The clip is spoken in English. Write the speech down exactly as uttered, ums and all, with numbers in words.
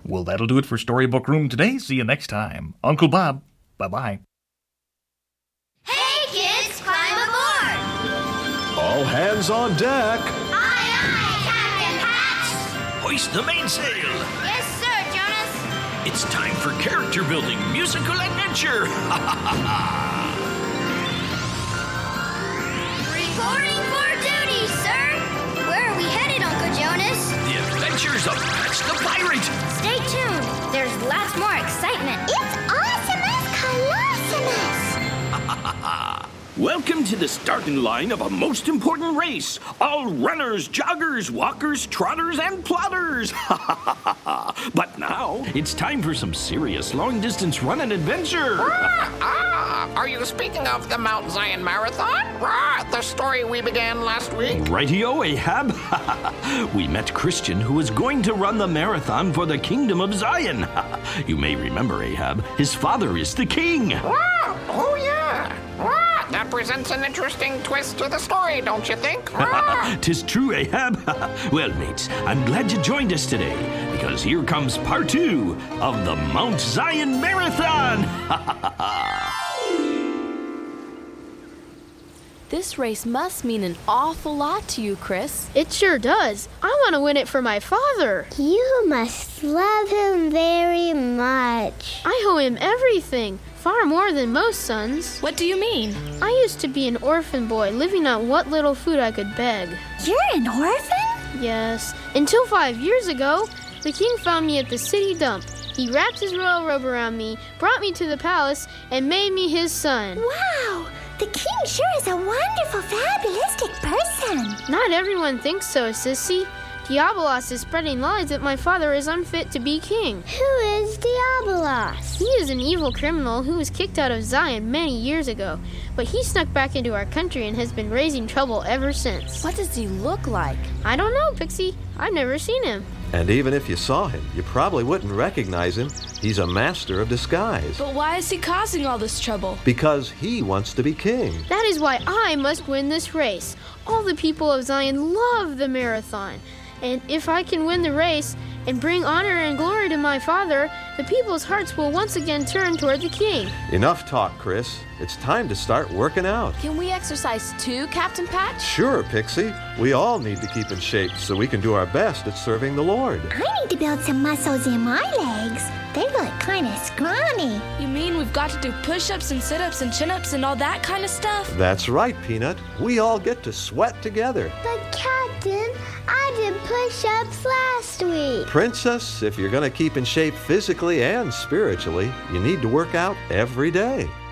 Well, that'll do it for Storybook Room today. See you next time. Uncle Bob, bye-bye. Hey, kids, climb aboard! All hands on deck. Aye, aye, Captain Hatch! Hoist the mainsail. Yes, sir, Jonas. It's time for character building musical adventure. Reporting for duty, sir. Where are we headed, Uncle Jonas? The adventures of Patch the Pirate. Stay tuned. There's lots more excitement. It's Awesomus Colossimus! Welcome to the starting line of a most important race. All runners, joggers, walkers, trotters, and plotters. But now, it's time for some serious long-distance running adventure. Ah, ah, are you speaking of the Mount Zion Marathon? Ah, the story we began last week? Righty-o, Ahab. We met Christian, who was going to run the marathon for the Kingdom of Zion. You may remember, Ahab, his father is the king. Ah, oh, yeah. Ah, that presents an interesting twist to the story, don't you think? Ah. 'Tis true, Ahab. Well, mates, I'm glad you joined us today, because here comes part two of the Mount Zion Marathon. This race must mean an awful lot to you, Chris. It sure does. I want to win it for my father. You must love him very much. I owe him everything, far more than most sons. What do you mean? I used to be an orphan boy living on what little food I could beg. You're an orphan? Yes. Until five years ago, the king found me at the city dump. He wrapped his royal robe around me, brought me to the palace, and made me his son. Wow! The king sure is a wonderful, fabulistic person. Not everyone thinks so, Sissy. Diabolos is spreading lies that my father is unfit to be king. Who is Diabolos? He is an evil criminal who was kicked out of Zion many years ago, but he snuck back into our country and has been raising trouble ever since. What does he look like? I don't know, Pixie. I've never seen him. And even if you saw him, you probably wouldn't recognize him. He's a master of disguise. But why is he causing all this trouble? Because he wants to be king. That is why I must win this race. All the people of Zion love the marathon. And if I can win the race and bring honor and glory to my father, the people's hearts will once again turn toward the king. Enough talk, Chris. It's time to start working out. Can we exercise too, Captain Patch? Sure, Pixie. We all need to keep in shape so we can do our best at serving the Lord. I need to build some muscles in my legs. They look kind of scrawny. You mean we've got to do push-ups and sit-ups and chin-ups and all that kind of stuff? That's right, Peanut. We all get to sweat together. But Captain, I did push-ups last week. Princess, if you're going to keep in shape physically and spiritually, you need to work out every day.